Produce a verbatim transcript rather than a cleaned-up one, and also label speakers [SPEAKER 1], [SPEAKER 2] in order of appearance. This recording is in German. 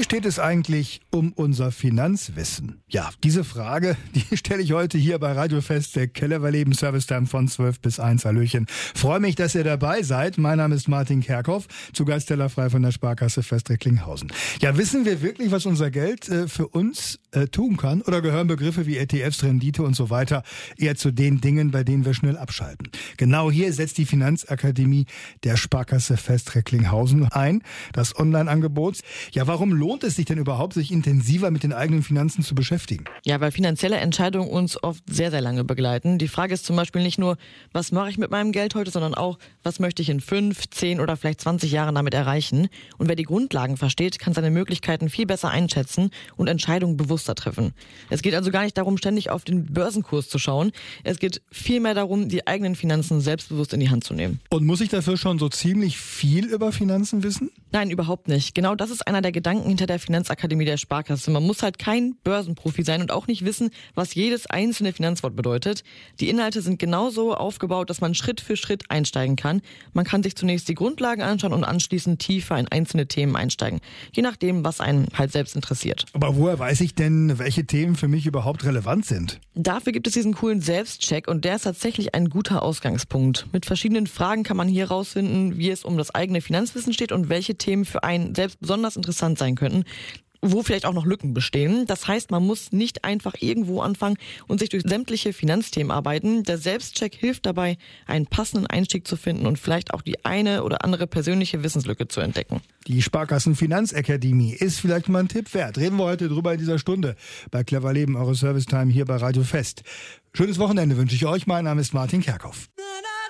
[SPEAKER 1] steht es eigentlich um unser Finanzwissen? Ja, diese Frage, die stelle ich heute hier bei Radio Fest, der Clever Leben Service Time von zwölf bis eins. Hallöchen. Freue mich, dass ihr dabei seid. Mein Name ist Martin Kerkhoff, zu Gast tellerfrei von der Sparkasse Vest-Recklinghausen. Ja, wissen wir wirklich, was unser Geld äh, für uns äh, tun kann? Oder gehören Begriffe wie E T Fs, Rendite und so weiter eher zu den Dingen, bei denen wir schnell abschalten? Genau hier setzt die Finanzakademie der Sparkasse Vest-Recklinghausen ein, das Online-Angebot. Ja, warum lohnt es sich denn überhaupt, sich intensiver mit den eigenen Finanzen zu beschäftigen?
[SPEAKER 2] Ja, weil finanzielle Entscheidungen uns oft sehr, sehr lange begleiten. Die Frage ist zum Beispiel nicht nur, was mache ich mit meinem Geld heute, sondern auch, was möchte ich in fünf, zehn oder vielleicht zwanzig Jahren damit erreichen? Und wer die Grundlagen versteht, kann seine Möglichkeiten viel besser einschätzen und Entscheidungen bewusster treffen. Es geht also gar nicht darum, ständig auf den Börsenkurs zu schauen. Es geht vielmehr darum, die eigenen Finanzen selbstbewusst in die Hand zu nehmen.
[SPEAKER 1] Und muss ich dafür schon so ziemlich viel über Finanzen wissen?
[SPEAKER 2] Nein, überhaupt nicht. Genau das ist einer der Gedanken hinter der Finanzakademie der Sparkasse. Man muss halt kein Börsenprofi sein und auch nicht wissen, was jedes einzelne Finanzwort bedeutet. Die Inhalte sind genauso aufgebaut, dass man Schritt für Schritt einsteigen kann. Man kann sich zunächst die Grundlagen anschauen und anschließend tiefer in einzelne Themen einsteigen. Je nachdem, was einen halt selbst interessiert.
[SPEAKER 1] Aber woher weiß ich denn, welche Themen für mich überhaupt relevant sind?
[SPEAKER 2] Dafür gibt es diesen coolen Selbstcheck und der ist tatsächlich ein guter Ausgangspunkt. Mit verschiedenen Fragen kann man hier herausfinden, wie es um das eigene Finanzwissen steht und welche Themen für einen selbst besonders interessant sein könnten, wo vielleicht auch noch Lücken bestehen. Das heißt, man muss nicht einfach irgendwo anfangen und sich durch sämtliche Finanzthemen arbeiten. Der Selbstcheck hilft dabei, einen passenden Einstieg zu finden und vielleicht auch die eine oder andere persönliche Wissenslücke zu entdecken.
[SPEAKER 1] Die Sparkassen Finanzakademie ist vielleicht mal ein Tipp wert. Reden wir heute drüber in dieser Stunde bei Clever Leben, eure Service Time hier bei Radio Fest. Schönes Wochenende wünsche ich euch. Mein Name ist Martin Kerkhoff.